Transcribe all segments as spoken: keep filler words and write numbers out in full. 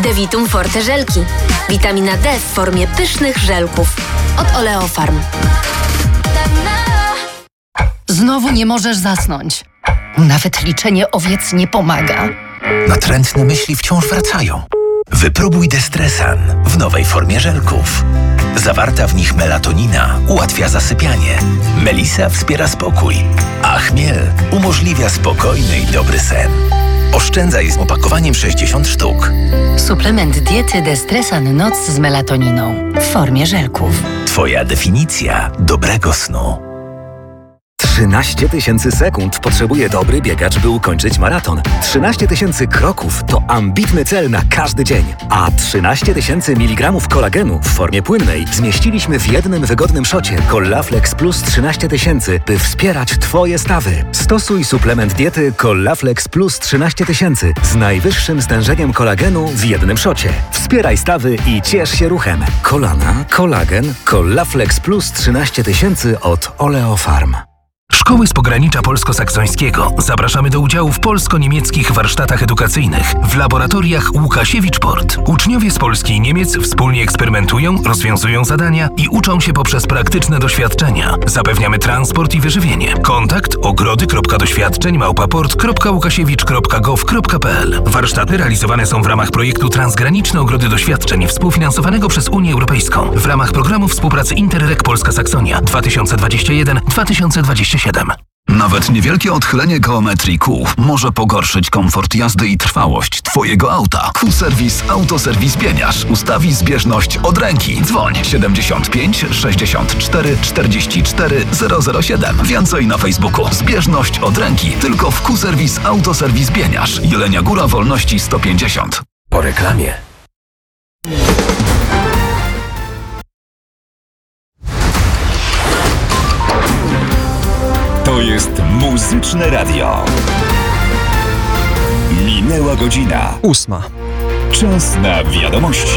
Devitum Forte żelki. Witamina D w formie pysznych żelków. Od Oleofarm. Znowu nie możesz zasnąć. Nawet liczenie owiec nie pomaga. Natrętne myśli wciąż wracają. Wypróbuj Destresan w nowej formie żelków. Zawarta w nich melatonina ułatwia zasypianie. Melisa wspiera spokój, a chmiel umożliwia spokojny i dobry sen. Oszczędzaj z opakowaniem sześćdziesiąt sztuk. Suplement diety Destresan Noc z melatoniną w formie żelków. Twoja definicja dobrego snu. trzynaście tysięcy sekund potrzebuje dobry biegacz, by ukończyć maraton. trzynaście tysięcy kroków to ambitny cel na każdy dzień. A trzynaście tysięcy miligramów kolagenu w formie płynnej zmieściliśmy w jednym wygodnym szocie Collaflex Plus trzynaście tysięcy, by wspierać Twoje stawy. Stosuj suplement diety Collaflex Plus trzynaście tysięcy z najwyższym stężeniem kolagenu w jednym szocie. Wspieraj stawy i ciesz się ruchem. Kolana, kolagen, Collaflex Plus trzynaście tysięcy od Oleofarm. Szkoły z pogranicza polsko-saksońskiego. Zapraszamy do udziału w polsko-niemieckich warsztatach edukacyjnych w laboratoriach Łukasiewicz-Port. Uczniowie z Polski i Niemiec wspólnie eksperymentują, rozwiązują zadania i uczą się poprzez praktyczne doświadczenia. Zapewniamy transport i wyżywienie. Kontakt ogrody kropka doświadczeń małpa port kropka łukasiewicz kropka gov kropka p l. Warsztaty realizowane są w ramach projektu Transgraniczne Ogrody Doświadczeń współfinansowanego przez Unię Europejską w ramach programu współpracy Interreg Polska Saksonia dwa tysiące dwadzieścia jeden do dwa tysiące dwudziestego siódmego. Nawet niewielkie odchylenie geometrii kół może pogorszyć komfort jazdy i trwałość Twojego auta. Q-Serwis Autoserwis Bieniasz ustawi zbieżność od ręki. Dzwoń siedemdziesiąt pięć sześćdziesiąt cztery czterdzieści cztery zero zero siedem. Więcej na Facebooku. Zbieżność od ręki tylko w Q-Serwis Autoserwis Bieniasz. Jelenia Góra Wolności sto pięćdziesiąt. Po reklamie. To jest Muzyczne Radio. Minęła godzina ósma. Czas na wiadomości.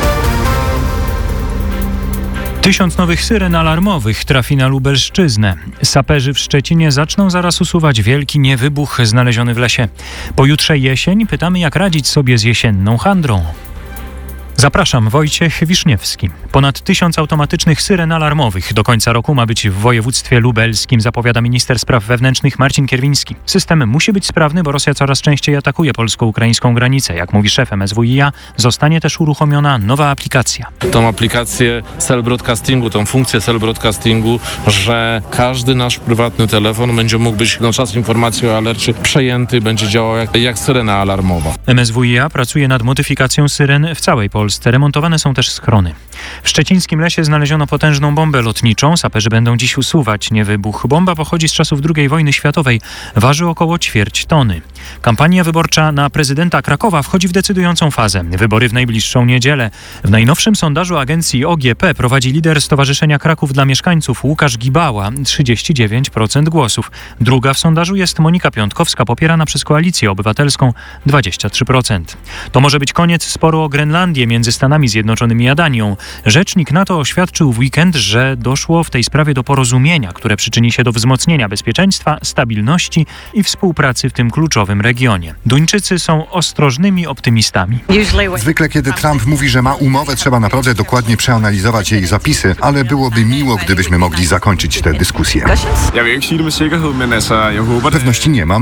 Tysiąc nowych syren alarmowych trafi na Lubelszczyznę. Saperzy w Szczecinie zaczną zaraz usuwać wielki niewybuch znaleziony w lesie. Pojutrze jesień, pytamy, jak radzić sobie z jesienną handrą. Zapraszam, Wojciech Wiszniewski. Ponad tysiąc automatycznych syren alarmowych do końca roku ma być w województwie lubelskim, zapowiada minister spraw wewnętrznych Marcin Kierwiński. System musi być sprawny, bo Rosja coraz częściej atakuje polsko-ukraińską granicę. Jak mówi szef M S W i A, zostanie też uruchomiona nowa aplikacja. Tą aplikację cell broadcastingu, tą funkcję cell broadcastingu, że każdy nasz prywatny telefon będzie mógł być na czas informacji o alercie przejęty, będzie działał jak, jak syrena alarmowa. M S W i A pracuje nad modyfikacją syren w całej Polsce. Remontowane są też schrony. W szczecińskim lesie znaleziono potężną bombę lotniczą. Saperzy będą dziś usuwać niewybuch. Bomba pochodzi z czasów drugiej wojny światowej. Waży około ćwierć tony. Kampania wyborcza na prezydenta Krakowa wchodzi w decydującą fazę. Wybory w najbliższą niedzielę. W najnowszym sondażu agencji O G P prowadzi lider Stowarzyszenia Kraków dla Mieszkańców Łukasz Gibała, trzydzieści dziewięć procent głosów. Druga w sondażu jest Monika Piątkowska, popierana przez Koalicję Obywatelską, dwadzieścia trzy procent. To może być koniec sporu o Grenlandię między Stanami Zjednoczonymi a Danią. Rzecznik NATO oświadczył w weekend, że doszło w tej sprawie do porozumienia, które przyczyni się do wzmocnienia bezpieczeństwa, stabilności i współpracy w tym kluczowym regionie. Duńczycy są ostrożnymi optymistami. Zwykle, kiedy Trump mówi, że ma umowę, trzeba naprawdę dokładnie przeanalizować jej zapisy, ale byłoby miło, gdybyśmy mogli zakończyć tę dyskusję. Pewności nie mam.